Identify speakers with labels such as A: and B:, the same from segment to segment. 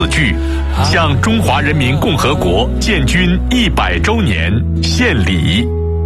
A: 剧向中华人民共和国建军100周年献礼。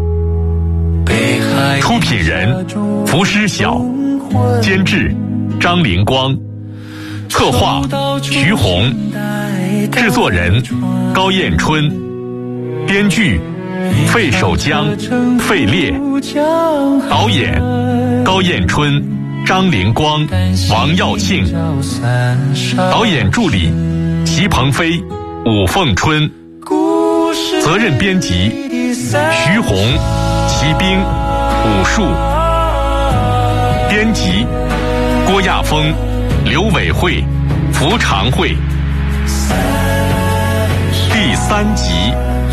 A: 出品人浮尸晓，监制张灵光，策划徐红，制作人高彦春，编剧费守江、费烈，导演高彦春、张灵光、王耀庆，导演助理齐鹏飞、武凤春，责任编辑徐红、齐兵、武术，编辑郭亚峰、刘伟慧、福长慧。第3集。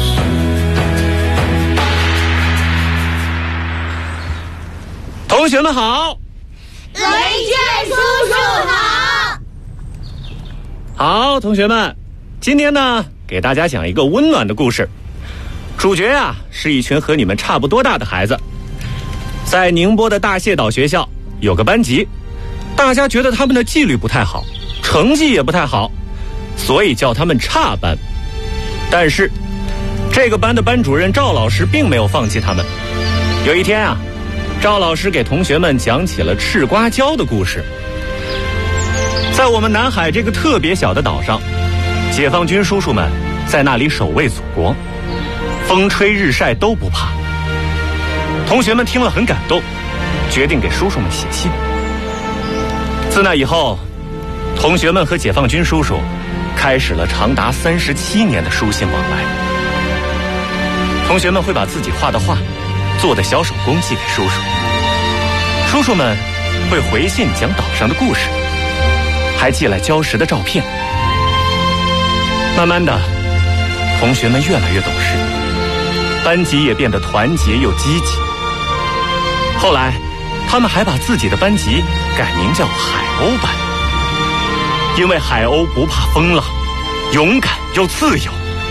B: 同学们好，
C: 雷震叔叔好。
B: 好，同学们，今天呢，给大家讲一个温暖的故事。主角啊，是一群和你们差不多大的孩子。在宁波的大蟹岛学校有个班级，大家觉得他们的纪律不太好，成绩也不太好，所以叫他们差班。但是这个班的班主任赵老师并没有放弃他们。有一天啊，赵老师给同学们讲起了赤瓜椒的故事。在我们南海这个特别小的岛上，解放军叔叔们在那里守卫祖国，风吹日晒都不怕。同学们听了很感动，决定给叔叔们写信。自那以后，同学们和解放军叔叔开始了长达37年的书信往来。同学们会把自己画的画、做的小手工寄给叔叔，叔叔们会回信讲岛上的故事，还寄来礁石的照片。慢慢的，同学们越来越懂事，班级也变得团结又积极。后来他们还把自己的班级改名叫海鸥班，因为海鸥不怕风浪，勇敢又自由。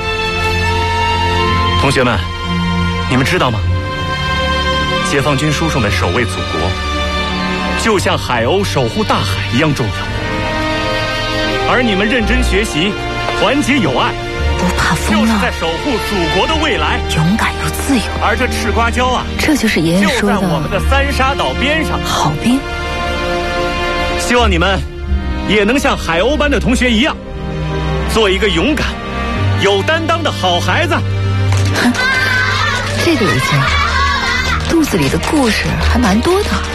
B: 同学们，你们知道吗？解放军叔叔们守卫祖国，就像海鸥守护大海一样重要。而你们认真学习，团结友爱，
D: 不怕风浪，
B: 就是在守护祖国的未来，
D: 勇敢又自由。
B: 而这赤瓜椒啊，
D: 这就是爷爷说的，
B: 就在我们的三沙岛边上，
D: 好兵。
B: 希望你们也能像海鸥班的同学一样，做一个勇敢、有担当的好孩子。
D: 这个有劲，肚子里的故事还蛮多的。